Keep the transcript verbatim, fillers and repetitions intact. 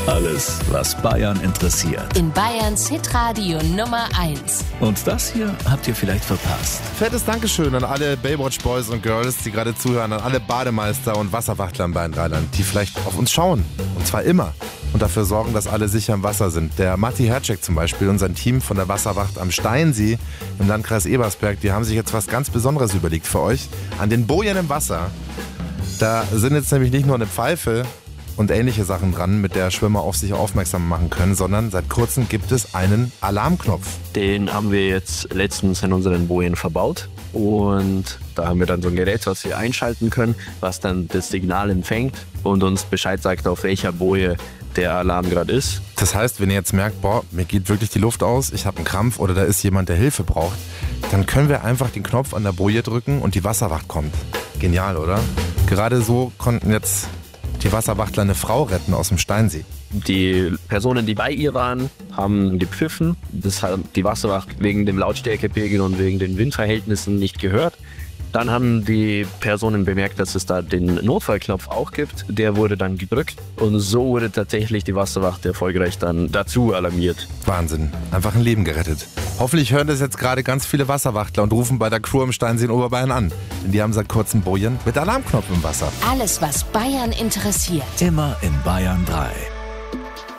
Alles, was Bayern interessiert. In Bayerns Hitradio Nummer eins. Und das hier habt ihr vielleicht verpasst. Fettes Dankeschön an alle Baywatch Boys und Girls, die gerade zuhören, an alle Bademeister und Wasserwachtler in Bayern-Rheinland, die vielleicht auf uns schauen. Und zwar immer. Und dafür sorgen, dass alle sicher im Wasser sind. Der Matti Hercek zum Beispiel und sein Team von der Wasserwacht am Steinsee im Landkreis Ebersberg, die haben sich jetzt was ganz Besonderes überlegt für euch. An den Bojen im Wasser, da sind jetzt nämlich nicht nur eine Pfeife und ähnliche Sachen dran, mit der Schwimmer auf sich aufmerksam machen können, sondern seit kurzem gibt es einen Alarmknopf. Den haben wir jetzt letztens in unseren Bojen verbaut und da haben wir dann so ein Gerät, was wir einschalten können, was dann das Signal empfängt und uns Bescheid sagt, auf welcher Boje der Alarm gerade ist. Das heißt, wenn ihr jetzt merkt, boah, mir geht wirklich die Luft aus, ich habe einen Krampf oder da ist jemand, der Hilfe braucht, dann können wir einfach den Knopf an der Boje drücken und die Wasserwacht kommt. Genial, oder? Gerade so konnten jetzt die Wasserwachtler eine Frau retten aus dem Steinsee. Die Personen, die bei ihr waren, haben gepfiffen. Das hat die Wasserwacht wegen dem Lautstärkepegel und wegen den Windverhältnissen nicht gehört. Dann haben die Personen bemerkt, dass es da den Notfallknopf auch gibt. Der wurde dann gedrückt und so wurde tatsächlich die Wasserwacht erfolgreich dann dazu alarmiert. Wahnsinn, einfach ein Leben gerettet. Hoffentlich hören das jetzt gerade ganz viele Wasserwachtler und rufen bei der Crew im Steinsee in Oberbayern an. Denn die haben seit kurzem Bojen mit Alarmknopf im Wasser. Alles, was Bayern interessiert. Immer in Bayern drei.